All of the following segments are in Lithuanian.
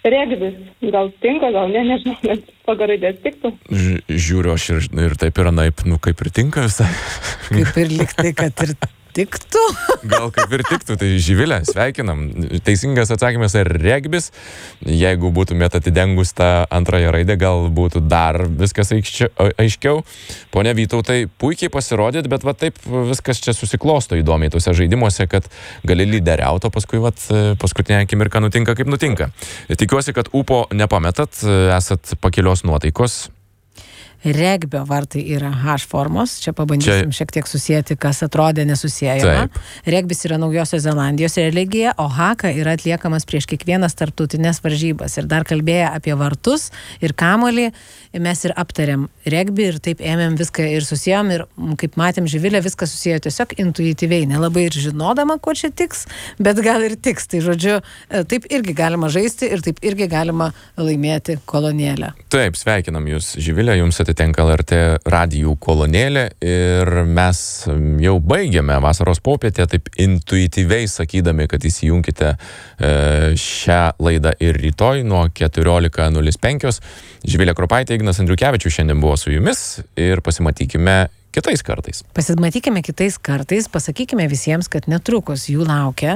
Regbis. Gal tinka, gal ne, nežinau, nes pagal raidės tiktų. Žiūriu, aš ir taip ir anaip, kaip ir tinka visai. Kaip ir liktai, kad ir tiktų. Gal kaip ir tiktų, tai Živilė, sveikinam. Teisingas atsakymas yra regbis. Jeigu būtumėt atidengus tą antrąją raidę, gal būtų dar viskas aiškiau. Pone Vytautai, puikiai pasirodėt, bet va taip viskas čia susiklosto įdomiai tuose žaidimuose, kad gali lyderiauti, o paskui paskutinę akimirką nutinka kaip nutinka. Tikiuosi, kad ūpo nepametat, esat pakilios nuotaikos. Regbio vartai yra H formos. Čia pabandysim šiek tiek susijęti, kas atrodė nesusiejama. Regbis yra Naujosios Zelandijos religija, o haka yra atliekamas prieš kiekvienas tarptautinės varžybas. Ir dar kalbėję apie vartus ir kamuolį, mes ir aptarėm regbį ir taip ėmėm viską ir susijom. Ir kaip matėm, Živilė viską susijo tiesiog intuityviai, nelabai ir žinodama, ko čia tiks, bet gal ir tiks. Tai žodžiu, taip irgi galima žaisti ir taip irgi galima laimėti kolonėlę. Taip, sveikinam jūs, Živilė, jums atitenka LRT radijų kolonėlė ir mes jau baigėme vasaros popietę, taip intuityviai sakydami, kad įsijunkite šią laidą ir rytoj nuo 14:05. Živilė Kropaitė, Ignas Andriukevičius šiandien buvo su jumis ir pasimatykime kitais kartais. Pasimatykime kitais kartais, pasakykime visiems, kad netrukus jų laukia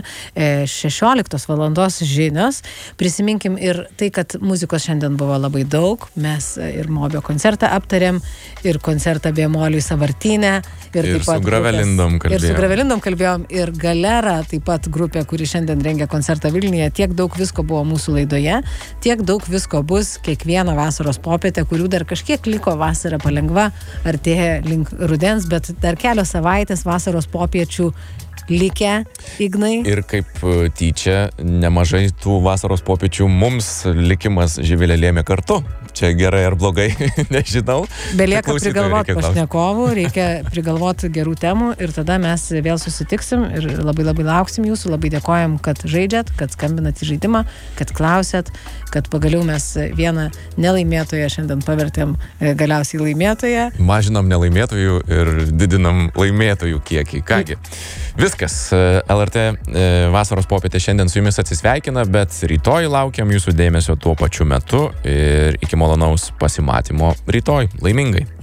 16 valandos žinios. Prisiminkim ir tai, kad muzikos šiandien buvo labai daug. Mes ir Mobio koncertą aptarėm, ir koncertą Bėmoliui Sąvartyne. Ir su Gravelindom kalbėjom. Ir su Gravelindom kalbėjom, ir Galera, taip pat grupė, kuri šiandien rengia koncertą Vilniuje. Tiek daug visko buvo mūsų laidoje, tiek daug visko bus kiekvieną vasaros popietę, kurių dar kažkiek liko, vasara palengva, artėja link rudens, bet dar kelios savaitės vasaros popiečių likę, Ignai. Ir kaip tyčia, nemažai tų vasaros popiečių mums likimas Živilė lėmė kartu. Čia gerai ar blogai, nežinau. Belieka prigalvoti pašnekovų, reikia prigalvoti gerų temų ir tada mes vėl susitiksim ir labai labai lauksim jūsų, labai dėkojam, kad žaidžiat, kad skambinat į žaidimą, kad klausėt, kad pagaliau mes vieną nelaimėtoją šiandien pavertėm galiausiai laimėtoją. Mažinam nelaimėtojų ir didinam laimėtojų kiekį. Kągi, viskas. LRT vasaros popietė šiandien su jumis atsisveikina, bet rytoj laukiam jūsų dėmesio tuo pačiu metu ir iki malonaus pasimatymo rytoj. Laimingai.